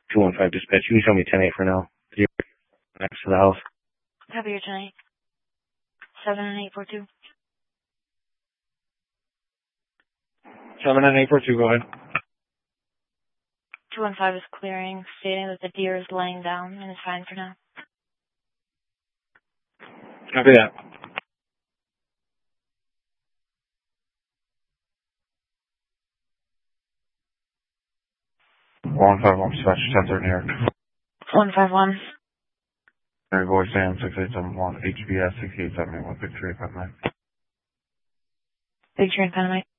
215 dispatch. You can show me 10-8 for now. Next to the house. Copy your 10-8. 7 and 842. 7 and 842, go ahead. 215 is clearing, stating that the deer is laying down and is fine for now. Copy that. One five one dispatch 1030 here. 151. Mary Boy Sam 6871 HBS 6871 Big Tree 59. Big Tree 59.